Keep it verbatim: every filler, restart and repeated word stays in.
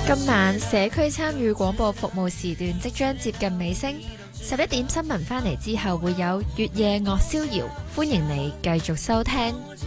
今晚社區參與廣播服務時段即將接近尾聲，十一點新聞返嚟之後會有月夜樂逍遙，歡迎你繼續收聽。